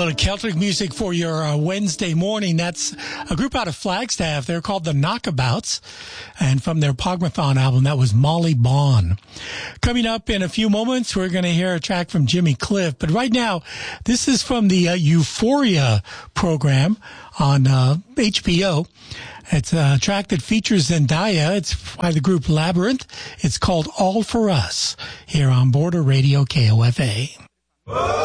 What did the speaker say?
little Celtic music for your Wednesday morning. That's a group out of Flagstaff. They're called the Knockabouts. And from their Pogmathon album, that was Molly Bawn. Coming up in a few moments, we're going to hear a track from Jimmy Cliff. But right now, this is from the Euphoria program on HBO. It's a track that features Zendaya. It's by the group Labyrinth. It's called All For Us here on Border Radio KOFA.